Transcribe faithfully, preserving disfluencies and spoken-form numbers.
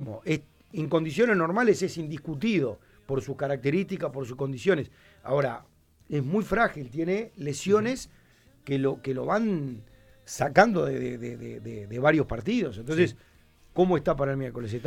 digamos, es, en condiciones normales es indiscutido por sus características, por sus condiciones. Ahora, es muy frágil, tiene lesiones que lo, que lo van sacando de, de, de, de, de varios partidos. Entonces, sí. ¿Cómo está para el miércoles?